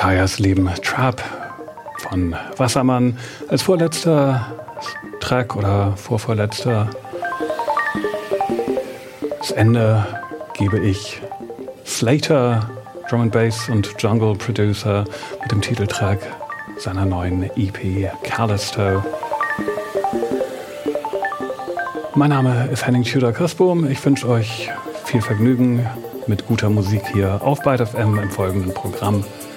Matthias Leben Trap von Wassermann als vorletzter Track oder vorvorletzter. Das Ende gebe ich Slater, Drum and Bass und Jungle Producer, mit dem Titeltrack seiner neuen EP Callisto. Mein Name ist Henning Tudor-Christbohm. Ich wünsche euch viel Vergnügen mit guter Musik hier auf Byte FM im folgenden Programm.